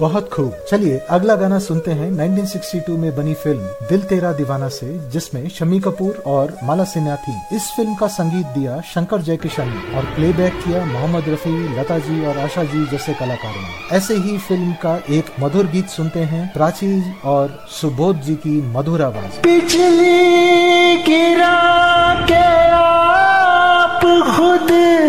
बहुत खूब। चलिए अगला गाना सुनते हैं 1962 में बनी फिल्म दिल तेरा दीवाना से, जिसमें शम्मी कपूर और माला सिन्हा थी। इस फिल्म का संगीत दिया शंकर जयकिशन ने और प्लेबैक किया मोहम्मद रफी, लता जी और आशा जी जैसे कलाकारों ने। ऐसे ही फिल्म का एक मधुर गीत सुनते हैं प्राची और सुबोध जी की मधुर आवाज। बिजली गिरा के आप खुद